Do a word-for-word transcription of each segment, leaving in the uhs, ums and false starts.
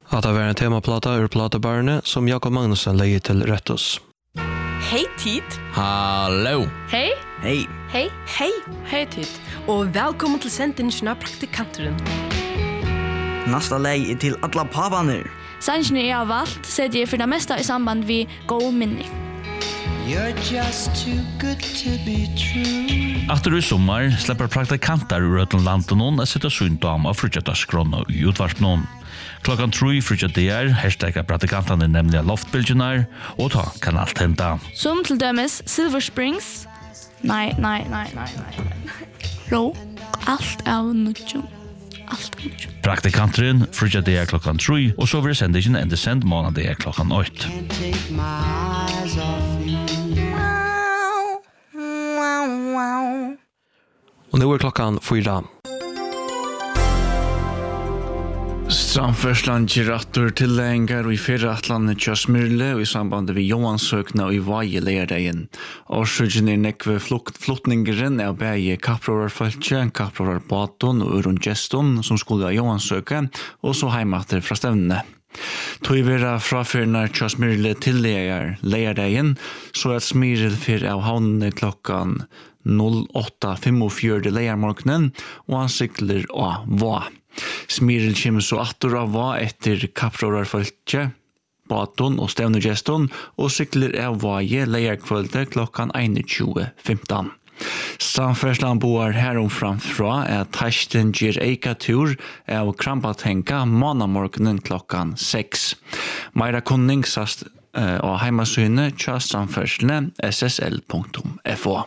Att det var en temaplata ur Platebarnet som Jakob Magnussen lägger till rättos. Hej tid. Hallå. Hej. Hej. Hej. Hej. Hej tid. Och välkommen till sändningen av Praktikanten. Nästa läge är till alla papaner. Sanchen är av allt, så det är för det mesta i samband med god minne. You're just too good to be true. Efter i sommar släpper praktikanter ur Ötlandlanten och sätter syndom av frutjatarskrona i utvarpnån. Klockan tre frutjatader hashtaggar praktikanterna nämligen loftbilderna och ta kan allt hända. Som till dömes Silver Springs. Nej, nej, nej, nej, nej. Ro, allt av nutjon. Allt av nutjon. Praktikanteren frutjatader klockan tre och så blir sändningen ända sänd månader klockan åtta. Och nu är klockan fyra. Strandförslan girator tilläggar och i förra atlandet kör Smyrle och i samband med Johansökna i varje lärdagen. Årsöken är nekve flottningeren av bäge kapprorarfölkje, kapprorarbaton och urungeston som skulle ha Johansöka och så heimater fra stevnene. Tog vera frafyrnar kör Smyrle tilläggar lärdagen så att Smyrle för av havnene klockan åtta fyrtiofem lejarmorgonen och han cykler av va. Smyril kommer så attor av va etter kapprorarfölkje, baton og stevnugeston og cykler av vaje lejarkvölde klokkan tjugo femton. Samferdslan boar herom framfra er Tashten gir eika tur av Krampatenka månamorgonen klokkan sex. Meira kunning sast uh, av heimasyne tja samferdslene s s l punktum f o.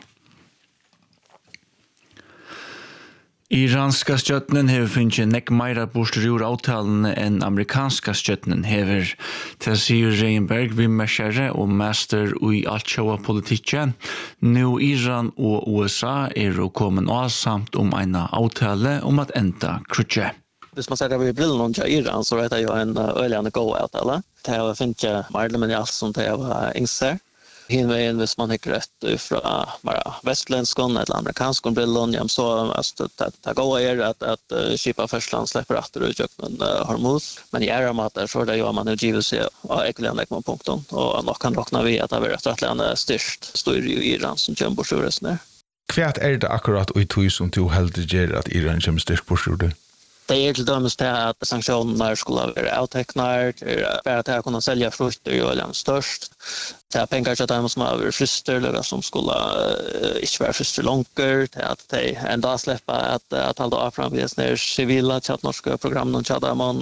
Iranska stjøtnen hever finnet nek meira bostur ur avtalene enn amerikanska stjøtnen hever. Til sier Reinberg, vimmerskjære og master i altsjåa politikk. Nå Iran og U S A er å komme av samt om en avtale om at enda krutje. Hvis man ser det vid brillen til Iran så vet jeg jo en øyelig god avtale. Det har finnet medlemmen i alt som det har innser. Hinvägen hvis man hickar rätt fra bara västländskon eller amerikanskon brillen jam så alltså ta gå är att att skipa förstland släpper att ut men hormos men är om att så där gör man nu givet sig och ekvivalent på punkten och nog kan räkna vi att det är rätt att landa störst står ju Iran som kommer på sjuresen. Kvärt är det akkurat och i tog som du helt ger att Iran kommer störst på sjuresen. Det är till dömes till att sanktionerna skulle vara avtecknar, för att jag kunna sälja frukter i oljan störst. Det är pengar till dem som har fruster, som skulle inte vara fruster långer, till att de ändå släppa att, att hålla av framvis när civila till att norska program och tjadamon